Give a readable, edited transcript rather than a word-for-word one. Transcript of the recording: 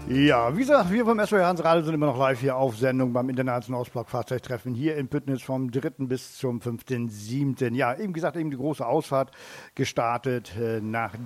Ja, wie gesagt, wir vom SOR Hans sind immer noch live hier auf Sendung beim Internationalen Ausblock-Fahrzeugtreffen hier in Püttnitz vom 3. bis zum 5.7. Ja, eben gesagt, eben die große Ausfahrt gestartet nach